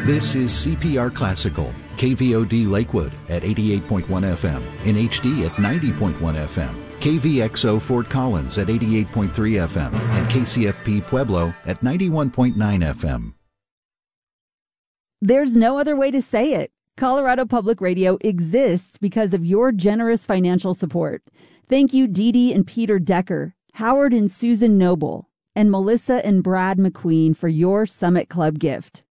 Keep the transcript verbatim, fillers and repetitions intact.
This is C P R Classical, K V O D Lakewood at eighty-eight point one F M, in H D at ninety point one F M, K V X O Fort Collins at eighty-eight point three F M, and K C F P Pueblo at ninety-one point nine F M. There's no other way to say it. Colorado Public Radio exists because of your generous financial support. Thank you, Dee Dee and Peter Decker, Howard and Susan Noble, and Melissa and Brad McQueen for your Summit Club gift.